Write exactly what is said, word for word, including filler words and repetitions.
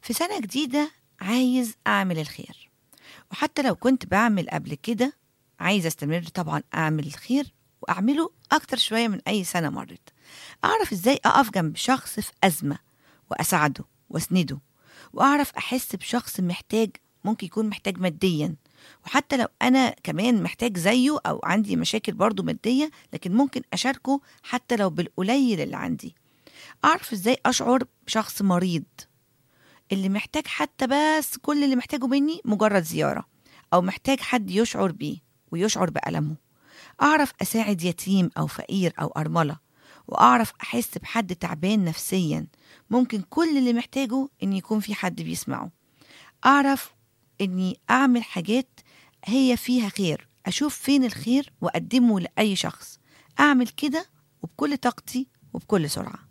في سنة جديدة عايز أعمل الخير، وحتى لو كنت بعمل قبل كده عايز أستمر طبعا أعمل الخير وأعمله أكتر شوية من أي سنة مرت. أعرف إزاي أقف جنب شخص في أزمة وأساعده وأسنده، وأعرف أحس بشخص محتاج، ممكن يكون محتاج ماديا، وحتى لو أنا كمان محتاج زيه أو عندي مشاكل برضو مادية، لكن ممكن أشاركه حتى لو بالقليل اللي عندي. أعرف إزاي أشعر بشخص مريض اللي محتاج حتى بس كل اللي محتاجه مني مجرد زيارة، أو محتاج حد يشعر بيه ويشعر بألمه. أعرف أساعد يتيم أو فقير أو أرملة، وأعرف أحس بحد تعبان نفسيا، ممكن كل اللي محتاجه إن يكون في حد بيسمعه. أعرف إني أعمل حاجات هي فيها خير، أشوف فين الخير وأقدمه لأي شخص. أعمل كده وبكل طاقتي وبكل سرعة.